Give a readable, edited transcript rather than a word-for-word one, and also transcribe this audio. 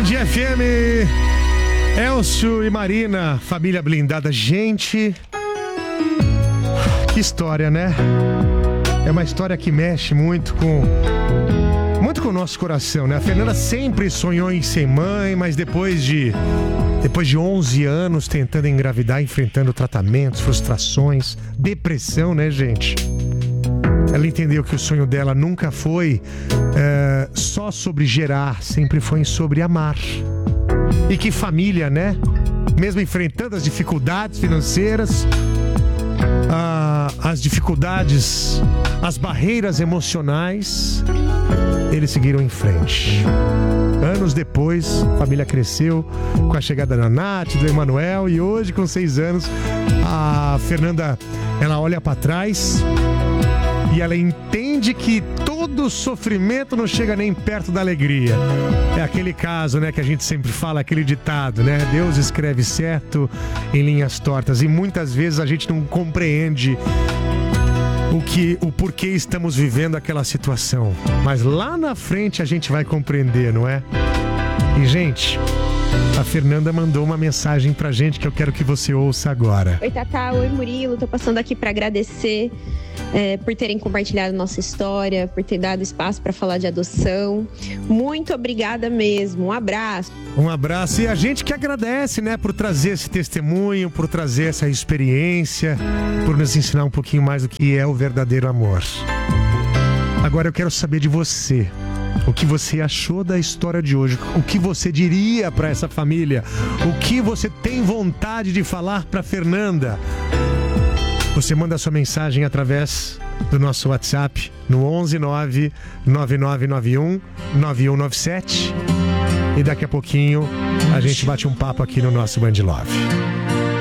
Band FM, Elcio e Marina, família blindada. Gente, que história, né? É uma história que mexe muito com o nosso coração, né? A Fernanda sempre sonhou em ser mãe, mas depois de 11 anos tentando engravidar, enfrentando tratamentos, frustrações, depressão, né, gente? Ela entendeu que o sonho dela nunca foi só sobre gerar, sempre foi sobre amar. E que família, né? Mesmo enfrentando as dificuldades financeiras, as dificuldades, as barreiras emocionais, eles seguiram em frente. Anos depois, a família cresceu com a chegada da Nath, do Emanuel, e hoje, com 6 anos, a Fernanda, ela olha para trás e ela entende que todo sofrimento não chega nem perto da alegria. É aquele caso, né, que a gente sempre fala, aquele ditado, né? Deus escreve certo em linhas tortas, e muitas vezes a gente não compreende o porquê estamos vivendo aquela situação. Mas lá na frente a gente vai compreender, não é? E, gente, a Fernanda mandou uma mensagem pra gente que eu quero que você ouça agora. Oi, Tatá. Oi, Murilo. Tô passando aqui pra agradecer por terem compartilhado nossa história, por ter dado espaço pra falar de adoção. Muito obrigada mesmo. Um abraço. Um abraço. E a gente que agradece, né, por trazer esse testemunho, por trazer essa experiência, por nos ensinar um pouquinho mais do que é o verdadeiro amor. Agora eu quero saber de você. O que você achou da história de hoje? O que você diria para essa família? O que você tem vontade de falar para Fernanda? Você manda sua mensagem através do nosso WhatsApp no 11999919197, e daqui a pouquinho a gente bate um papo aqui no nosso Band Love.